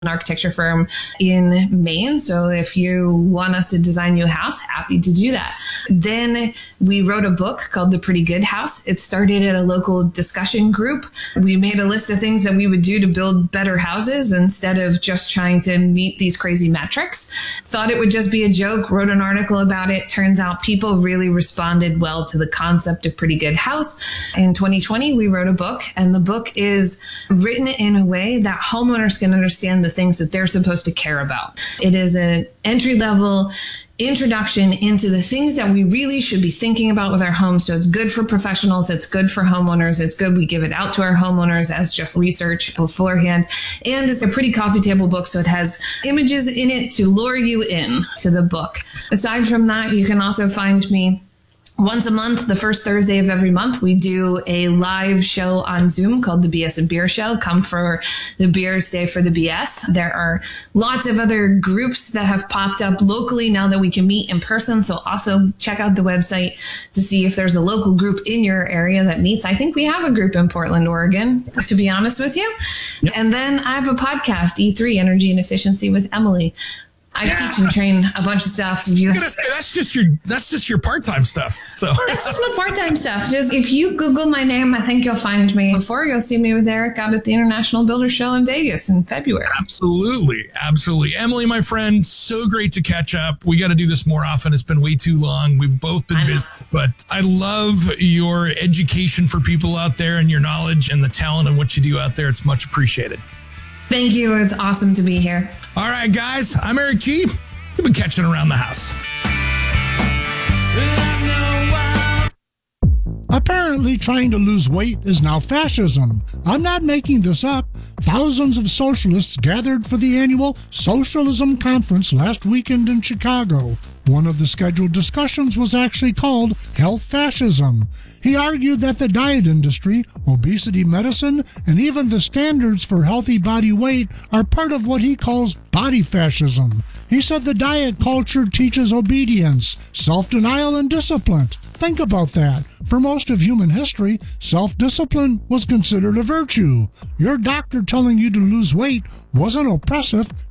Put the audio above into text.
an architecture firm in Maine. So if you want us to design you a house, happy to do that. Then we wrote a book called The Pretty Good House. It started at a local discussion group. We made a list of things that we would do to build better houses instead of just trying to meet these crazy metrics. Thought it would just be a joke, wrote an article about it. Turns out people really responded well to the concept of Pretty Good House. In 2020, we wrote a book, and the book is written in a way that homeowners can understand the things that they're supposed to care about. It is an entry-level introduction into the things that we really should be thinking about with our homes. So it's good for professionals. It's good for homeowners. It's good we give it out to our homeowners as just research beforehand. And it's a pretty coffee table book. So it has images in it to lure you in to the book. Aside from that, you can also find me once a month, the first Thursday of every month, we do a live show on Zoom called the BS and Beer Show. Come for the beer, stay for the BS. There are lots of other groups that have popped up locally now that we can meet in person. So also check out the website to see if there's a local group in your area that meets. I think we have a group in Portland, Oregon, to be honest with you. Yep. And then I have a podcast, E3, Energy and Efficiency with Emily. I teach and train a bunch of stuff. I'm gonna say that's just your part-time stuff. So that's just my part-time stuff. Just if you Google my name, I think you'll find me. Before you'll see me with Eric out at the International Builder Show in Vegas in February. Absolutely. Emily, my friend, so great to catch up. We got to do this more often. It's been way too long. We've both been busy, but I love your education for people out there and your knowledge and the talent and what you do out there. It's much appreciated. Thank you. It's awesome to be here. All right, guys, I'm Eric G. You've been catching around the house. Apparently, trying to lose weight is now fascism. I'm not making this up. Thousands of socialists gathered for the annual Socialism Conference last weekend in Chicago. One of the scheduled discussions was actually called Health Fascism. He argued that the diet industry, obesity medicine, and even the standards for healthy body weight are part of what he calls body fascism. He said the diet culture teaches obedience, self-denial, and discipline. Think about that. For most of human history, self-discipline was considered a virtue. Your doctor telling you to lose weight wasn't oppressive.